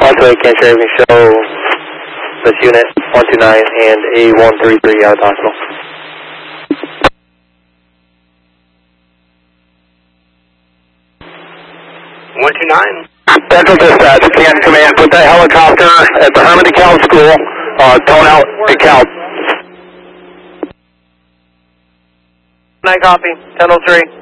Possibly can't share anything. Show this unit 129 and A133 out of the hospital. 129. Central Dispatch, Canton Command, put that helicopter at the Herman DeKalb School, tone out DeKalb. 9 copy, 1003.